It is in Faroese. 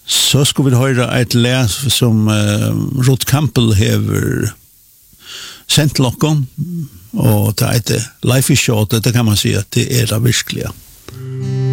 Så skulle vi höra ett läs som Ruth Campbell har sendt lokom, og det heter Life is Short, det kan man säga att det är det verkliga.